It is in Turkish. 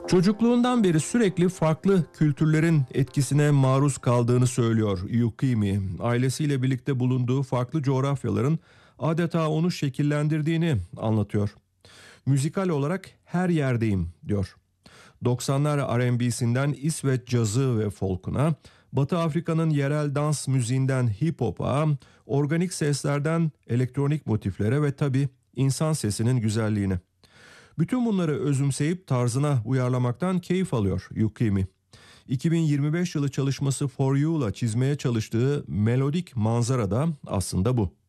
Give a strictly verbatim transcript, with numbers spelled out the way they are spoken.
Çocukluğundan beri sürekli farklı kültürlerin etkisine maruz kaldığını söylüyor Yukimi. Ailesiyle birlikte bulunduğu farklı coğrafyaların adeta onu şekillendirdiğini anlatıyor. Müzikal olarak her yerdeyim diyor. doksanlar R and B'sinden İsveç cazı ve folkuna, Batı Afrika'nın yerel dans müziğinden hip hop'a, organik seslerden elektronik motiflere ve tabii insan sesinin güzelliğine. Bütün bunları özümseyip tarzına uyarlamaktan keyif alıyor Yukimi. iki bin yirmi beş yılı çalışması For You'la çizmeye çalıştığı melodik manzara da aslında bu.